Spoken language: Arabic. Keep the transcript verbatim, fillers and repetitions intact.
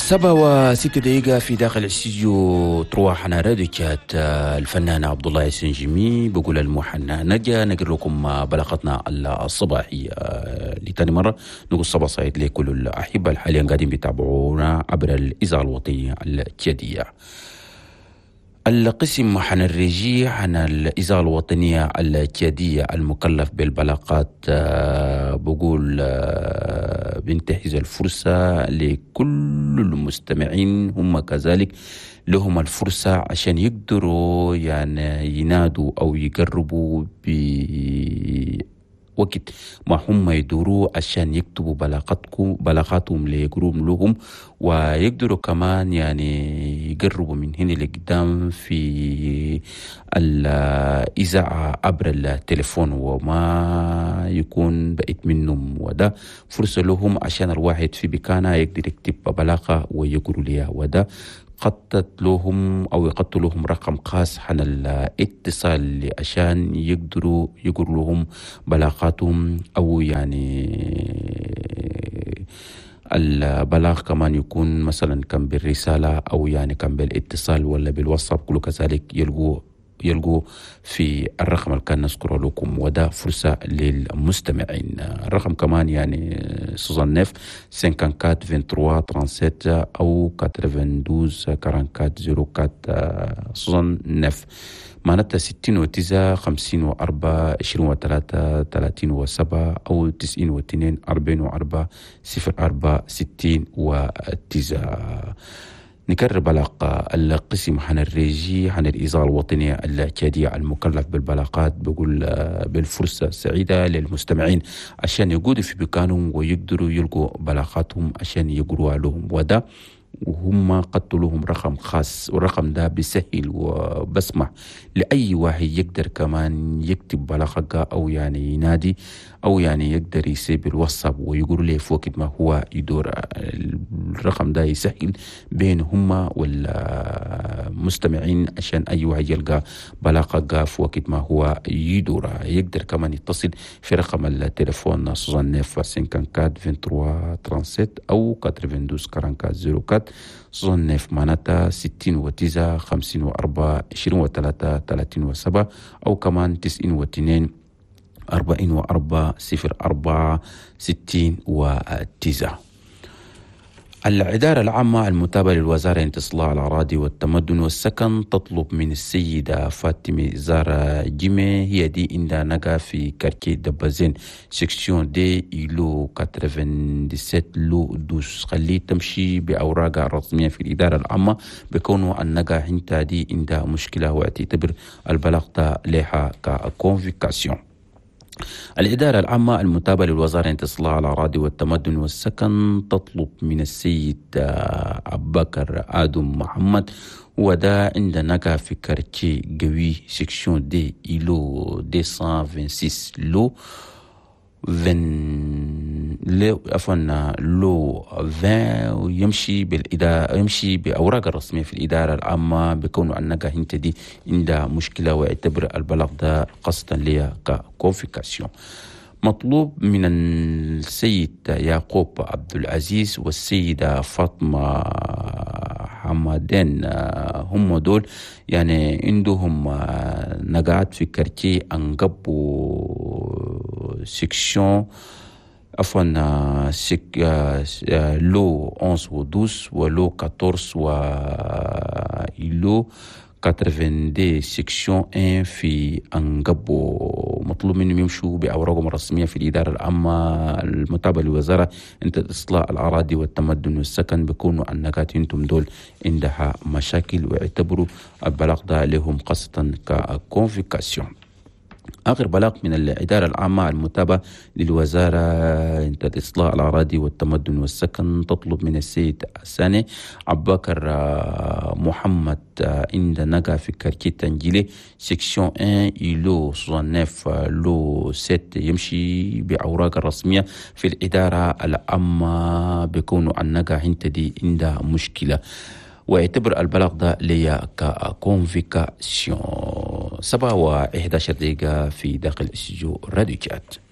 سبعة وست دقيقة في داخل الاستديو تروح على راديو كات. الفنان عبد الله السنجمي بقول المحنى نجا نقول لكم بلاغتنا الصباحية لتاني مرة. نقول صباح سعيد لكل الأحبة اللي حاليا قاعدين بيتابعونا عبر الإذاعة الوطنية الجديدة. القسم حنرجي عن الإذاعة الوطنية الجدية المكلف بالبلاغات بقول بينتهز الفرصة لكل المستمعين هم كذلك لهم الفرصة عشان يقدروا يعني ينادوا أو يقربوا بوقت ما هم يدوروا عشان يكتبوا بلاغاتكم بلاغاتهم لجروب لهم، ويقدروا كمان يعني يقربوا من هنا لقدام في الإذاعة عبر التليفون وما يكون بقيت منهم، وده فرصة لهم عشان الواحد في بكانة يقدر يكتب بلاغة ويقروا ليها، وده قطت لهم أو يقطوا لهم رقم خاص عن الاتصال عشان يقدروا يقروا لهم بلاغاتهم، أو يعني البلاغ كمان يكون مثلا كان بالرسالة أو يعني كان بالاتصال ولا بالواتساب، كله كذلك يلقوا يلقوا في الرقم اللي كان نذكره لكم، وده فرصة للمستمعين. الرقم كمان يعني سوزان نيف سنكان كات فينتروا ترانسيت أو كاترفين دوز كاران كات زيرو كات سوزان نيف معناتها ستين وتسعة خمسين وأربعة عشرين وثلاثة ثلاثين وسبعة أو تسعين واثنين أربعين وأربعة صفر أربعة ستين وتسعة. نكرر بلاغ القسم حن الريجي حن الإذاعة الوطنية الجدية المكلف بالبلاغات بقول بالفرصة سعيدة للمستمعين عشان يقودوا في بكانهم ويقدروا يلقوا بلاغاتهم عشان يقروا لهم، وده وهم قدوا لهم رقم خاص، والرقم ده بيسهل وبسمح لأي واحد يقدر كمان يكتب بلاغة أو يعني ينادي أو يعني يقدر يسيب الواتساب ويقول له في وقت ما هو يدور. الرقم ده يسهل بين هم والمستمعين عشان أي واحد يلقى بلاغة في وقت ما هو يدور. يقدر كمان يتصل في رقم التليفون سوزان نيف سنكان كات فينتروا ترانسيت أو كاترفين دوز كاران كات زيرو كات سوزان نيف معناتها ستين وتسعة خمسين وأربعة عشرين وثلاثة ثلاثين وسبعة أو كمان تسعين واثنين أربعين وأربعة صفر أربعة ستين وتسعة. الإدارة العامة المتابعة للوزارة انتصلاح الأراضي والتمدن والسكن تطلب من السيدة فاطمة زارا جيمي هي دي إندا نقا في كاركي دبازين سكسيون دي إلو سبعة وثمانين لو دوس خليه تمشي بأوراقها الرسمية في الإدارة العامة بكونوا النقا هنتا دي إندا مشكلة واعتبر البلاغ دا لها ككونفيكاسيون. الإدارة العامة المتابعة للوزارة انتصلاح الأراضي والتمدن والسكن تطلب من السيد أبو بكر آدم محمد ودا عندنا في كارتي قوي سكشن دي إلو مئتين وستة وستين لو فن لو أفن لو عشرين ويمشي بالإدارة يمشي بأوراق الرسمية في الإدارة العامة بكون أنك هنت دي عندها مشكلة ويعتبر البلاغ ده قصدا ليها ككونفيكاسيون. مطلوب من السيد يعقوب عبد العزيز والسيدة فاطمة حمادين هم دول يعني عندهم نقاط في كارتي انقبوا سيكشن عفوا سيك لو أحد عشر و اثناشر ولو أربعطعش وإلو ثمانين دي سيكشن واحد في انقبو. مطلوب منهم يمشوا بأوراقهم الرسمية في الإدارة العامة المتابعة للوزارة انتصلاح الأراضي والتمدن والسكن بيكونوا النقاط انتم دول عندها مشاكل ويعتبروا البلاغ ده لهم قصدا ككونفيكاسيون. آخر بلاغ من الإدارة العامة المتابعة للوزارة انتصلاح الأراضي والتمدن والسكن تطلب من السيد الثاني أبو بكر محمد عند نقا في كاركي تنجيلي سيكشن واحد إلو تسعة وستين لو ستة يمشي بأوراق الرسمية في الإدارة العامة بيكونوا النقا هنتدي عندها مشكلة ويعتبر البلاغ ده ليا ككونفيكاسيون. سبعة وإحدى عشر دقيقة في داخل استوديو راديو كات.